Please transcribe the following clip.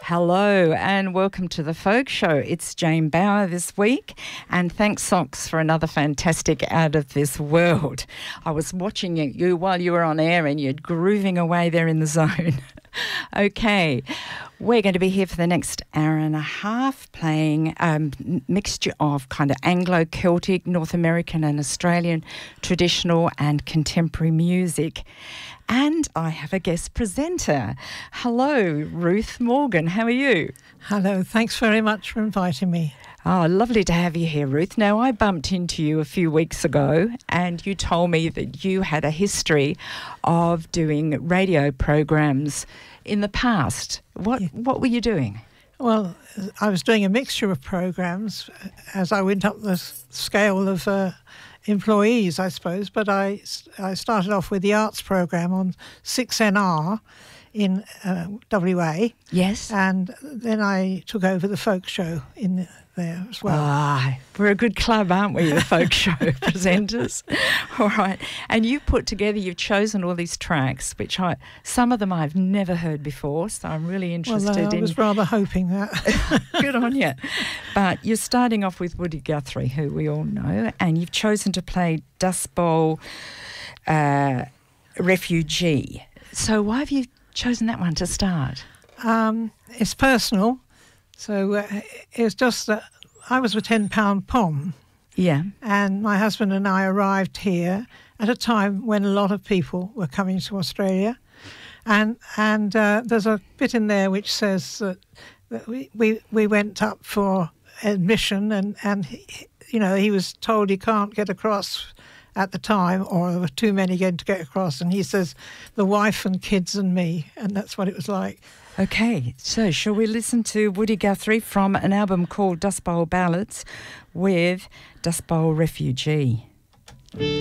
Hello and welcome to the Folk Show. It's Jane Bauer this week, and thanks Socks for another fantastic Out of This World. I was watching you while you were on air and you're grooving away there in the zone. Okay, we're going to be here for the next hour and a half playing a mixture of kind of Anglo-Celtic, North American and Australian traditional and contemporary music. And I have a guest presenter. Hello, Ruth Morgan. How are you? Hello. Thanks very much for inviting me. Oh, lovely to have you here, Ruth. Now, I bumped into you a few weeks ago and you told me that you had a history of doing radio programs in the past. What were you doing? Well, I was doing a mixture of programs as I went up the scale of employees, I suppose, but I started off with the arts program on 6NR in WA. Yes. And then I took over the folk show in there as well. Ah, we're a good club, aren't we, the folk show presenters? All right. And you've chosen all these tracks, which some of them I've never heard before, so I'm really interested in. I was rather hoping that. Good on you. But you're starting off with Woody Guthrie, who we all know, and you've chosen to play Dust Bowl Refugee. So why have you chosen that one to start? It's personal. So it's just that I was a £10 POM. Yeah. And my husband and I arrived here at a time when a lot of people were coming to Australia. And there's a bit in there which says that we went up for admission and he was told he can't get across at the time, or there were too many going to get across. And he says, the wife and kids and me. And that's what it was like. Okay, so shall we listen to Woody Guthrie from an album called Dust Bowl Ballads with Dust Bowl Refugee?